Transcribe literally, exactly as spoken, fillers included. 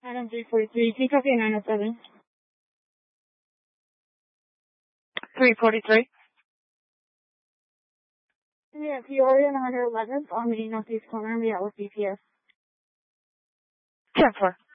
Item three forty-three, can you copy nine oh seven? three forty-three. Yeah, if you are in one eleventh on the northeast corner, meet out with B P S. ten four.